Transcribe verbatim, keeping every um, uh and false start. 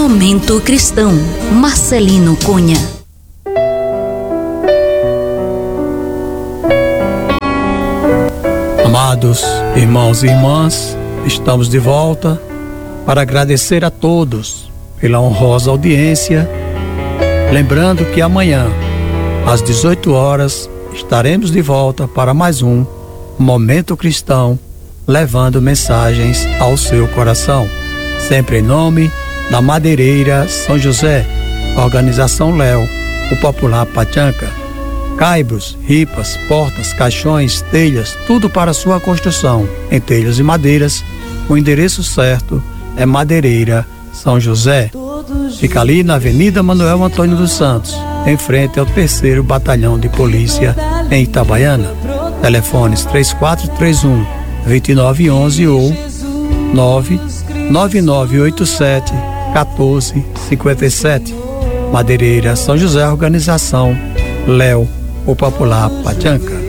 Momento Cristão, Marcelino Cunha. Amados irmãos e irmãs, estamos de volta para agradecer a todos pela honrosa audiência. Lembrando que amanhã, às dezoito horas, estaremos de volta para mais um Momento Cristão, levando mensagens ao seu coração. Sempre em nome da Madeireira São José, Organização Léo, o Popular Pachanca. Caibros, ripas, portas, caixões, telhas, tudo para sua construção em telhas e madeiras. O endereço certo é Madeireira São José. Fica ali na Avenida Manuel Antônio dos Santos, em frente ao terceiro Batalhão de Polícia em Itabaiana. Telefones três quatro três um, dois nove um um ou nove nove nove oito sete, um quatro cinco sete. Madeireira São José, Organização Léo, o Popular Pachanca.